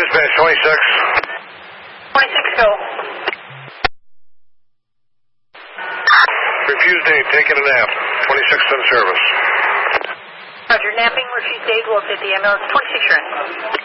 Dispatch 26. 26, go. Refused aid, taking a nap. 26 in service. Roger, napping, refused aid, we'll update the ambulance. 26, you're in.